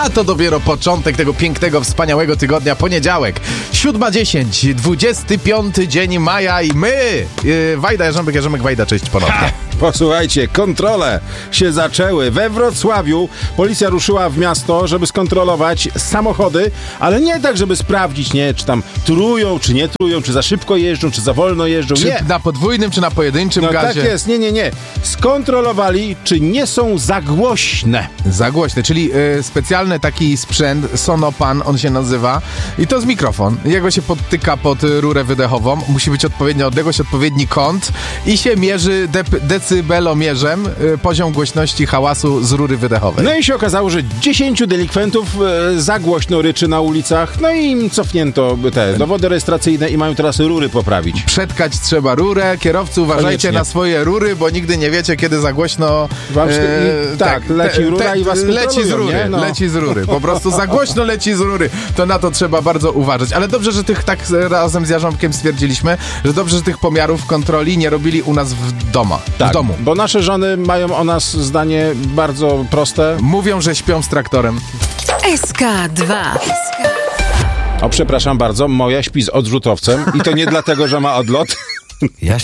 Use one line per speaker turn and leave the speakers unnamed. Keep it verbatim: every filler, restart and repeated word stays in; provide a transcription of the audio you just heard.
A to dopiero początek tego pięknego, wspaniałego tygodnia, poniedziałek, siódma dziesięć, dwudziesty piąty dzień maja i my, yy, Wajda, Jarząbek, Jarząbek, Wajda, cześć ponownie. Ha!
Posłuchajcie, kontrole się zaczęły. We Wrocławiu policja ruszyła w miasto, żeby skontrolować samochody, ale nie tak, żeby sprawdzić, nie, czy tam trują, czy nie trują, czy za szybko jeżdżą, czy za wolno jeżdżą.
Czy
nie.
na podwójnym, czy na pojedynczym
no
gazie?
Tak jest, nie, nie, nie. Skontrolowali, czy nie są za głośne.
Za głośne, czyli y, specjalny taki sprzęt, Sonopan on się nazywa i to jest mikrofon. Jego się podtyka pod rurę wydechową, musi być odpowiednia odległość, odpowiedni kąt i się mierzy de- decybelomierzem y, poziom głośności hałasu z rury wydechowej.
No i się okazało, że dziesięciu delikwentów e, za głośno ryczy na ulicach, no i im cofnięto te dowody rejestracyjne i mają teraz rury poprawić.
Przetkać trzeba rurę, kierowcy uważajcie
Koniecznie.
na swoje rury, bo nigdy nie wiecie, kiedy za głośno...
Wam e, i, tak, leci rura i was
leci z rury,
nie? No.
leci z rury, po prostu za głośno leci z rury, to na to trzeba bardzo uważać, ale dobrze, że tych tak razem z Jarząbkiem stwierdziliśmy, że dobrze, że tych pomiarów kontroli nie robili u nas w domu,
Tak,
w domu.
Bo nasze żony mają o nas zdanie bardzo proste.
Mówią, że śpią z traktorem.
S K dwa.
O, przepraszam bardzo, moja śpi z odrzutowcem i to nie dlatego, że ma odlot.
Ja